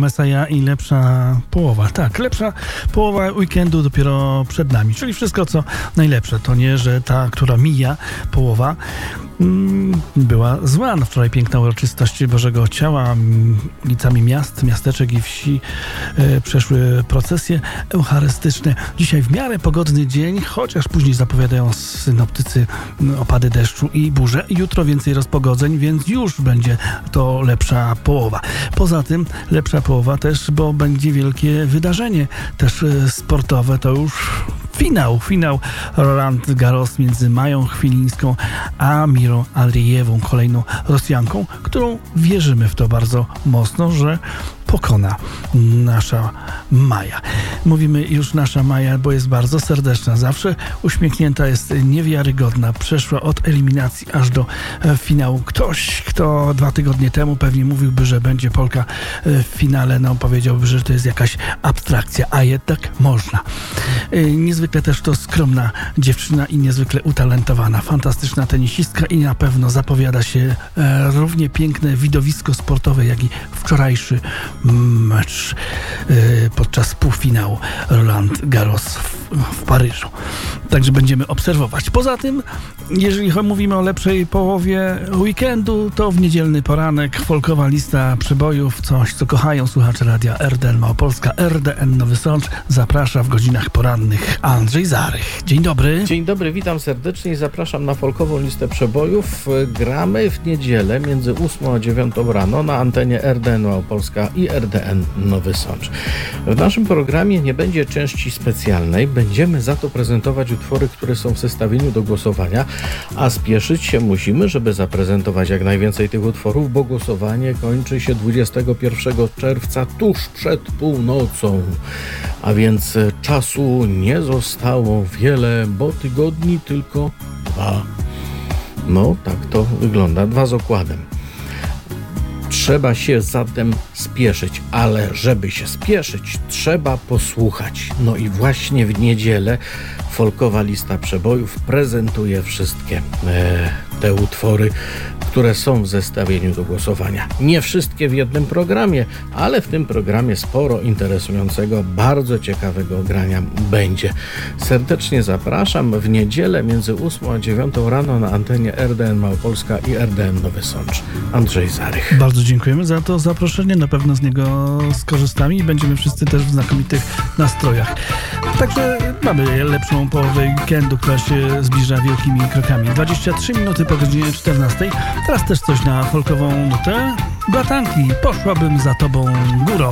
Messiah i lepsza połowa. Tak, lepsza połowa weekendu dopiero przed nami. Czyli wszystko, co najlepsze. To nie, że ta, która mija, połowa, była zła. No wczoraj piękna uroczystość Bożego Ciała. Ulicami miast, miasteczek i wsi przeszły procesje eucharystyczne. Dzisiaj w miarę pogodny dzień, chociaż później zapowiadają synoptycy opady deszczu i burze. Jutro więcej rozpogodzeń, więc już będzie to lepsza połowa. Poza tym lepsza połowa też, bo będzie wielkie wydarzenie też sportowe. To już finał Roland Garros między Mają Chwilińską a Mirą Andrzejewą, kolejną Rosjanką, którą wierzymy w to bardzo mocno, że pokona nasza Maja. Mówimy już nasza Maja, bo jest bardzo serdeczna. Zawsze uśmiechnięta, jest niewiarygodna. Przeszła od eliminacji aż do finału. Ktoś, kto 2 tygodnie temu pewnie mówiłby, że będzie Polka w finale, no powiedziałby, że to jest jakaś abstrakcja, a jednak można. Niezwykle też to skromna dziewczyna i niezwykle utalentowana, fantastyczna tenisistka i na pewno zapowiada się równie piękne widowisko sportowe, jak i wczorajszy mecz podczas półfinału Roland Garros w Paryżu. Także będziemy obserwować. Poza tym, jeżeli mówimy o lepszej połowie weekendu, to w niedzielny poranek folkowa lista przebojów, coś co kochają słuchacze radia RDN Małopolska, RDN Nowy Sącz. Zaprasza w godzinach porannych Andrzej Zarych. Dzień dobry. Dzień dobry, witam serdecznie i zapraszam na folkową listę przebojów. Gramy w niedzielę między 8 a 9 rano na antenie RDN Małopolska i RDN Nowy Sącz. W naszym programie nie będzie części specjalnej, będziemy za to prezentować utwory, które są w zestawieniu do głosowania, a spieszyć się musimy, żeby zaprezentować jak najwięcej tych utworów, bo głosowanie kończy się 21 czerwca tuż przed północą, a więc czasu nie zostało wiele, bo tygodni tylko 2. No, tak to wygląda, 2 z okładem. Trzeba się zatem spieszyć, ale żeby się spieszyć, trzeba posłuchać. No i właśnie w niedzielę folkowa lista przebojów prezentuje wszystkie te utwory, które są w zestawieniu do głosowania. Nie wszystkie w jednym programie, ale w tym programie sporo interesującego, bardzo ciekawego grania będzie. Serdecznie zapraszam w niedzielę między 8 a 9 rano na antenie RDN Małopolska i RDN Nowy Sącz. Andrzej Zarych. Bardzo dziękujemy za to zaproszenie. Na pewno z niego skorzystamy i będziemy wszyscy też w znakomitych nastrojach. Także mamy lepszą połowę weekendu, która się zbliża wielkimi krokami. 23 minuty po godzinie 14. Teraz też coś na folkową nutę. Bratanki, poszłabym za tobą górą.